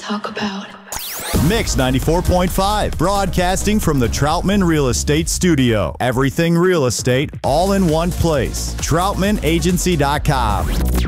talk about. Mix 94.5, broadcasting from the Troutman Real Estate Studio. Everything real estate, all in one place. TroutmanAgency.com.